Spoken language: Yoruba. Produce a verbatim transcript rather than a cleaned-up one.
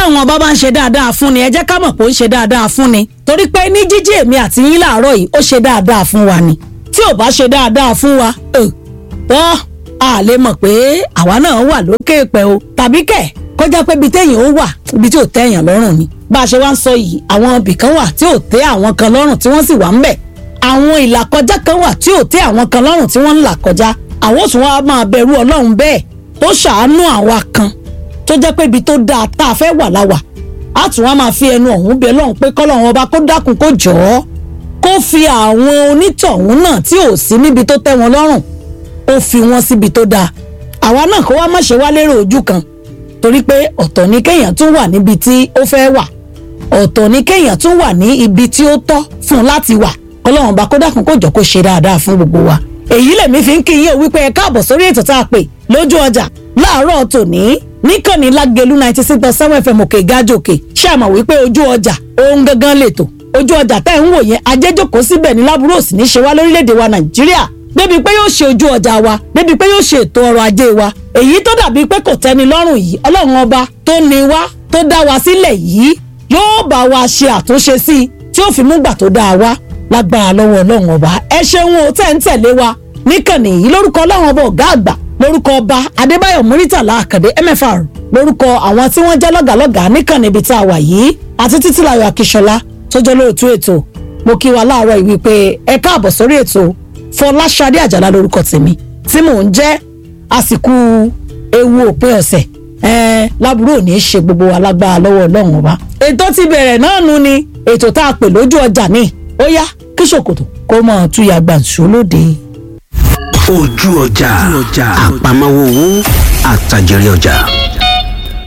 tọ́lọ́run ọba bá ń ṣe dáadáa fún ni ẹ jẹ́ ká mọ̀ pé ó ń ṣe dáadáa fún ni torí pé ní jíjí èmi àti yín láàárọ̀ yìí ó ṣe dáadáa fún wa ni tí ò bá ṣe dáadáa fún wa tọ́ a lè mọ̀ pé àwa náà wà lókè pẹ́ o tàbí kẹ̀ kọjá pé ibi téèyàn ó wà ibi tí ò tẹ́yàn lọ́rùn ni bá a ṣe wá ń sọ yìí àwọn ibì kan wà tí ò tẹ́ àwọn kan lọ́rùn tí wọ́n sì wà ń bẹ̀ àwọn ìlàkọjá kan wà tí ò tẹ́ àwọn kan lọ́rùn tí wọ́n ń là kọjá àwọn òsùn wa máa bẹ̀rù Ọlọ́run bẹ́ẹ̀ tó ṣàánú àwa kan tó jẹ́ pé ibi tó dáa tá a fẹ́ wà láwà á tún wá máa fi ẹnu ọ̀hún bẹ lọ́hùn pé kọ́lọ́run ọba kó dákun kó jọ̀ọ́ kó fi àwọn onítọ̀hún náà tí ò sí níbi tó tẹ́ wọn lọ́rùn ó fi wọn síbi tó dáa àwa náà kó wá má ṣe wá lérò ojú kan torí pé ọ̀tọ̀ ni kéèyàn tún wà níbi tí ó fẹ́ wà ọ̀tọ̀ ni kéèyàn tún wà ní ibi tí ó tọ́ fún un láti wà kọ́lọ́run ọba kó dákun kó jọ̀ọ́ kó ṣe dáadáa fún gbogbo wa èyí lèmi fi ń kí yín o wípé ẹ káàbọ̀ sórí ètò tá a pè lójú ọjà láàárọ̀ tòní níkànnì Lágelú ninety six point seven F M òkè gájòkè ṣé àmọ̀ wípé ojú ọjà ohun gangan lètò ojú ọjà tá ẹ̀ ń wò yẹn ajẹ́jòkó síbẹ̀ ní lábúrò òsì ní ṣe wá lórílẹ̀‐èdè wa Nàìjíríà débi pé yóò ṣe ojú ọjà wa débi pé yóò ṣe ètò ọrọ̀ ajé wa èyí tó dàbí pé kò tẹ́ni lọ́rùn yìí Ọlọ́run ọba tó ní wá tó dá wa sílẹ̀ yìí yóò bá wa ṣe àtúnṣe sí i tí ó fi mú gbà tó dáa wá lágbára lọ́wọ́ Ọlọ́run ọba ẹ ṣeun o tẹ́ ń tẹ̀lé wa níkànnì yìí lórúkọ Ọlọ́run ọba ọ̀gá àgbà lórúkọ ọba Adébáyọ̀ Múrítàlá Àkàndé M F R lórúkọ àwọn tí wọ́n jẹ́ lọ́gàlọ́gà níkànnì ibi tá a wà yìí àti Títílayọ̀ Akíṣọlá tó jẹ́ lóòtú ètò mo kí wa láàárọ̀ yìí wípé ẹ káàbọ̀ sórí ètò Fọláṣadé Àjàlá lórúkọ tèmi tí mò ń jẹ́ àsìkò ewu òpin ọ̀sẹ̀ ẹ̀ẹ́n láburú ò ní í ṣe gbogbo alágbára lọ́wọ́ Ọlọ́run ọba ètò ti bẹ̀rẹ̀ náà nu ni ètò tá a pè lójú ọjà ní ó yá kí ṣòkòtò kó mọ̀ túyà gbàǹṣó lóde. ojú ọjà àpamọ́wọ́ owó àtàjẹrẹ ọjà.